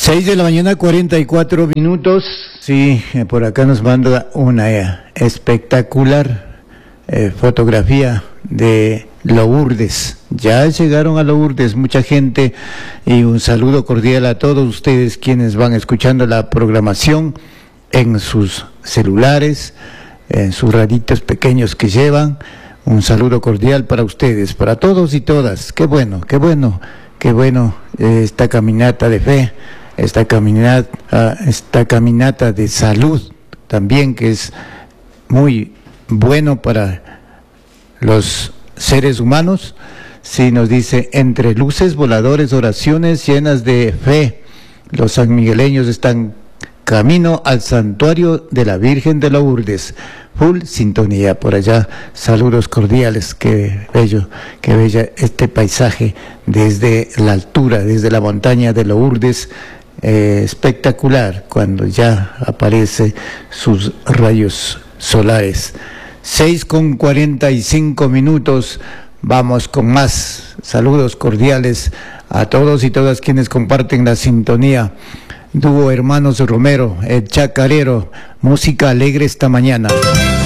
6 de la mañana, 44 minutos. Sí, por acá nos manda una espectacular fotografía de Lourdes. Ya llegaron a Lourdes mucha gente y un saludo cordial a todos ustedes quienes van escuchando la programación en sus celulares, en sus raditos pequeños que llevan. Un saludo cordial para ustedes, para todos y todas. Qué bueno, qué bueno, qué bueno esta caminata de fe, esta caminata de salud también, que es muy bueno para los seres humanos. Sí, nos dice, entre luces, voladores, oraciones llenas de fe, los sanmigueleños están camino al santuario de la Virgen de Lourdes. Full sintonía por allá. Saludos cordiales. Qué bello, qué bella este paisaje desde la altura, desde la montaña de Lourdes. Espectacular cuando ya aparece sus rayos solares. 6:45. Vamos con más saludos cordiales a todos y todas quienes comparten la sintonía. Dúo Hermanos Romero, el Chacarero, música alegre esta mañana.